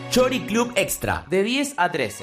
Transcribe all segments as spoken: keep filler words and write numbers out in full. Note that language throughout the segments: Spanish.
Chori Club Extra, de diez a trece.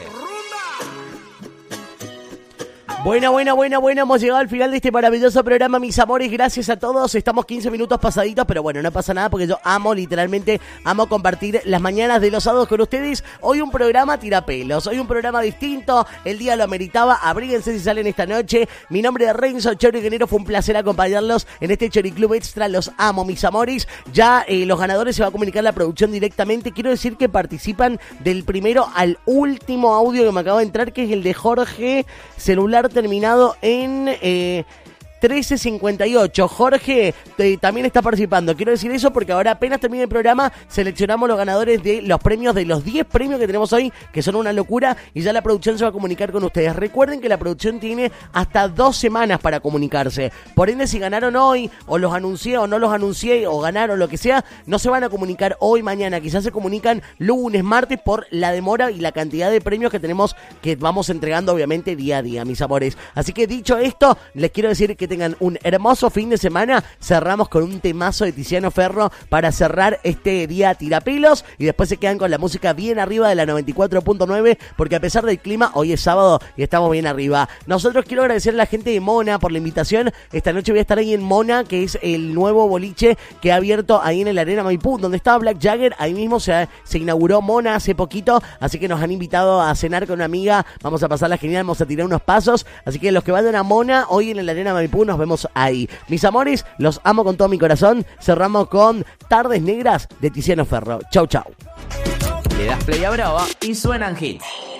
Buena, buena, buena, buena, hemos llegado al final de este maravilloso programa, mis amores, gracias a todos, estamos quince minutos pasaditos, pero bueno, no pasa nada porque yo amo, literalmente, amo compartir las mañanas de los sábados con ustedes. Hoy un programa tirapelos, hoy un programa distinto, el día lo ameritaba, abríguense si salen esta noche. Mi nombre es Renzo Chori Guerrero, fue un placer acompañarlos en este Chori Club Extra, los amo, mis amores. Ya eh, los ganadores se va a comunicar la producción directamente, quiero decir que participan del primero al último audio que me acaba de entrar, que es el de Jorge, celular terminado en eh, trece cincuenta y ocho. Jorge eh, también está participando. Quiero decir eso porque ahora apenas termine el programa seleccionamos los ganadores de los premios, de los diez premios que tenemos hoy, que son una locura, y ya la producción se va a comunicar con ustedes. Recuerden que la producción tiene hasta dos semanas para comunicarse. Por ende, si ganaron hoy, o los anuncié o no los anuncié, o ganaron lo que sea, no se van a comunicar hoy, mañana. Quizás se comunican lunes, martes, por la demora y la cantidad de premios que tenemos, que vamos entregando obviamente día a día, mis amores. Así que dicho esto, les quiero decir que tengan un hermoso fin de semana. Cerramos con un temazo de Tiziano Ferro para cerrar este día tirapelos, y después se quedan con la música bien arriba de la noventa y cuatro punto nueve, porque a pesar del clima, hoy es sábado y estamos bien arriba. Nosotros quiero agradecer a la gente de Mona por la invitación. Esta noche voy a estar ahí en Mona, que es el nuevo boliche que ha abierto ahí en el Arena Maipú, donde estaba Black Jagger. Ahí mismo se, se inauguró Mona hace poquito, así que nos han invitado a cenar con una amiga. Vamos a pasarla genial, vamos a tirar unos pasos, así que los que vayan a Mona hoy en el Arena Maipú, nos vemos ahí. Mis amores, los amo con todo mi corazón. Cerramos con Tardes Negras de Tiziano Ferro. Chau, chau. Le das play a Brava y suenan hits.